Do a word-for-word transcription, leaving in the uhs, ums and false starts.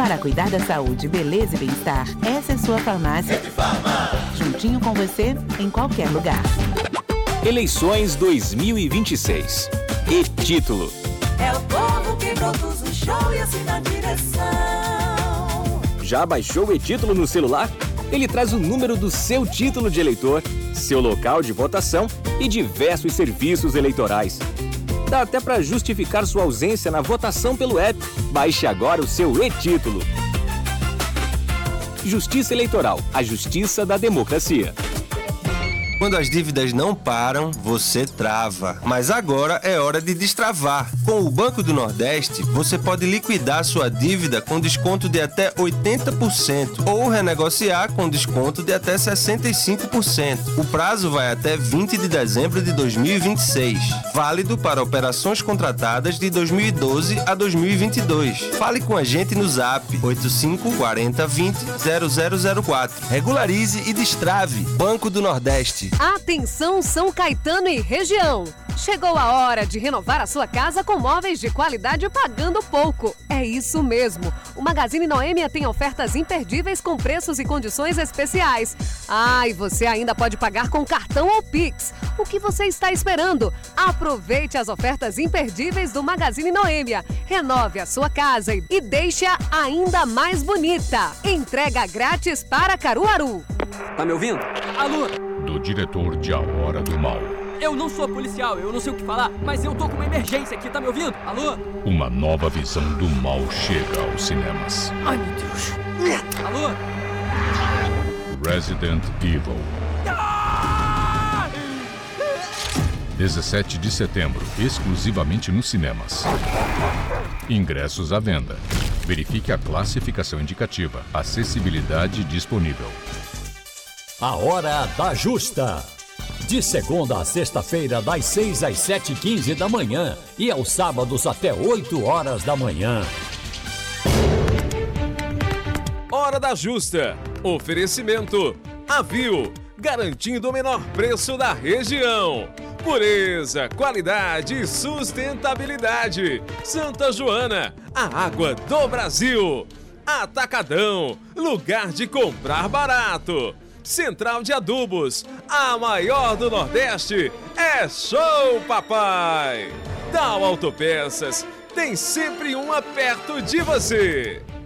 Para cuidar da saúde, beleza e bem-estar, essa é sua farmácia. Rede Farma. Juntinho com você, em qualquer lugar. Eleições dois mil e vinte e seis. E-Título. É o povo que produz o show e assina a direção. Já baixou o E-Título no celular? Ele traz o número do seu título de eleitor, seu local de votação e diversos serviços eleitorais. Dá até para justificar sua ausência na votação pelo app. Baixe agora o seu E-Título. Justiça Eleitoral, a justiça da democracia. Quando as dívidas não param, você trava. Mas agora é hora de destravar. Com o Banco do Nordeste, você pode liquidar sua dívida com desconto de até oitenta por cento ou renegociar com desconto de até sessenta e cinco por cento. O prazo vai até vinte de dezembro de dois mil e vinte e seis. Válido para operações contratadas de dois mil e doze a dois mil e vinte e dois. Fale com a gente no Zap oito cinco quatro zero vinte zero zero zero quatro. Regularize e destrave. Banco do Nordeste. Atenção São Caetano e região! Chegou a hora de renovar a sua casa com móveis de qualidade pagando pouco. É isso mesmo! O Magazine Noêmia tem ofertas imperdíveis com preços e condições especiais. Ah, e você ainda pode pagar com cartão ou Pix. O que você está esperando? Aproveite as ofertas imperdíveis do Magazine Noêmia. Renove a sua casa e deixe-a ainda mais bonita. Entrega grátis para Caruaru. Tá me ouvindo? Alô? Do diretor de A Hora do Mal. Eu não sou policial, eu não sei o que falar, mas eu tô com uma emergência aqui, tá me ouvindo? Alô? Uma nova visão do mal chega aos cinemas. Ai, meu Deus. Alô? Resident Evil. dezessete de setembro, exclusivamente nos cinemas. Ingressos à venda. Verifique a classificação indicativa. Acessibilidade disponível. A Hora da Justa. De segunda a sexta-feira, das seis às sete e quinze da manhã e aos sábados até oito horas da manhã. Hora da Justa. Oferecimento Avil, garantindo o menor preço da região. Pureza, qualidade e sustentabilidade. Santa Joana, a água do Brasil. Atacadão, lugar de comprar barato. Central de Adubos, a maior do Nordeste, é Show Papai! Tal Autopeças, tem sempre uma perto de você.